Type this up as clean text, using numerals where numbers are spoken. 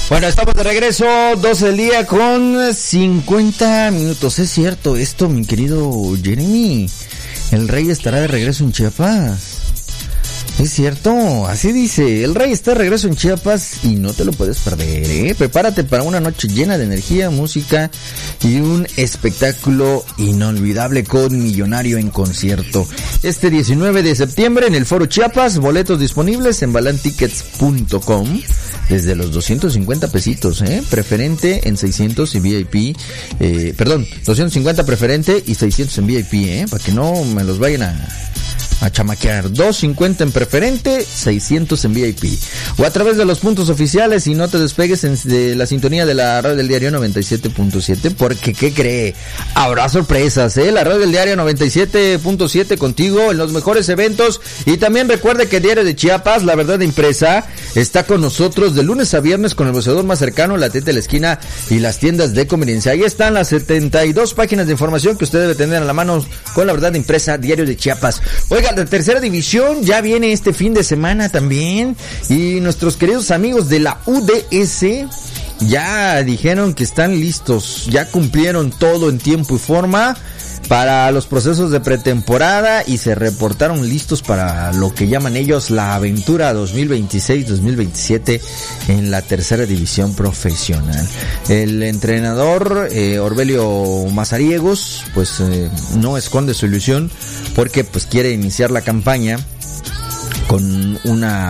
Bueno, estamos de regreso, 12 del día con 50 minutos. Es cierto esto, mi querido Jeremy. El rey estará de regreso en Chiapas. Es cierto, así dice. El rey está de regreso en Chiapas y no te lo puedes perder, ¿eh? Prepárate para una noche llena de energía, música y un espectáculo inolvidable con Millonario en concierto. Este 19 de septiembre en el Foro Chiapas, boletos disponibles en balantickets.com desde los 250 pesitos, preferente en 600 y VIP, 250 preferente y 600 en VIP, para que no me los vayan a chamaquear. 250 en preferente, 600 en VIP. O a través de los puntos oficiales y no te despegues de la sintonía de la radio del diario 97.7, porque ¿qué cree? Habrá sorpresas, la radio del diario 97.7 contigo en los mejores eventos. Y también recuerde que el Diario de Chiapas, La Verdad Impresa, está con nosotros de lunes a viernes con el boceador más cercano, la tienda de la esquina y las tiendas de conveniencia. Ahí están las 72 páginas de información que usted debe tener a la mano con La Verdad Impresa, Diario de Chiapas. Oiga, la tercera división ya viene este fin de semana también, y nuestros queridos amigos de la UDS ya dijeron que están listos, ya cumplieron todo en tiempo y forma para los procesos de pretemporada y se reportaron listos para lo que llaman ellos la aventura 2026-2027 en la tercera división profesional. El entrenador Orbelio Mazariegos pues no esconde su ilusión porque pues quiere iniciar la campaña con una